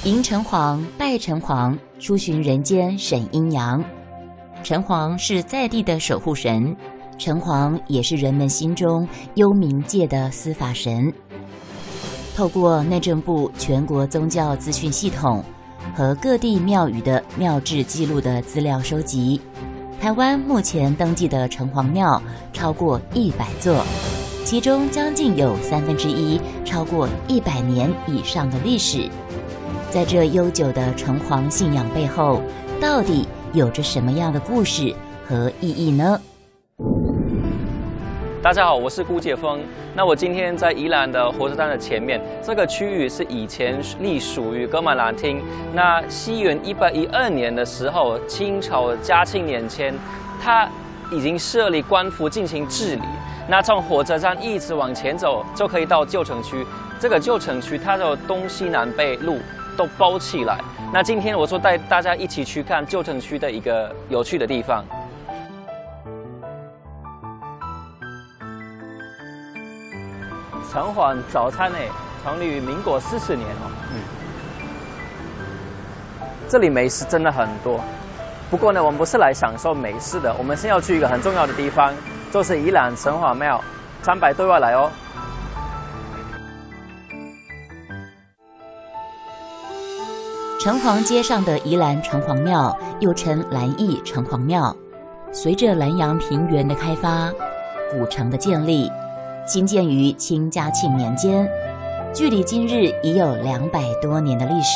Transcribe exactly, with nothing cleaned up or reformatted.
迎城隍、拜城隍，出巡人间审阴阳。城隍是在地的守护神，城隍也是人们心中幽冥界的司法神。透过内政部全国宗教资讯系统和各地庙宇的庙志记录的资料收集，台湾目前登记的城隍庙超过一百座，其中将近有三分之一超过一百年以上的历史。在这悠久的城隍信仰背后，到底有着什么样的故事和意义呢？ 大家好，我是顾介峰。那我今天在宜兰的火车站的前面，这个区域是以前隶属于噶玛兰厅。那西元一八一二年的时候，清朝嘉庆年间，它已经设立官府进行治理。那从火车站一直往前走，就可以到旧城区。这个旧城区它的东西南北路都包起来。那今天我说带大家一起去看旧城区的一个有趣的地方。城隍早餐呢，成立于民国四十年哦。嗯，这里美食真的很多，不过呢，我们不是来享受美食的，我们是要去一个很重要的地方，就是宜兰城隍庙，参拜对外来哦。 城隍街上的宜兰城隍庙，又称兰义城隍庙，随着兰阳平原的开发，古城的建立，兴建于清嘉庆年间，距离今日已有两百多年的历史。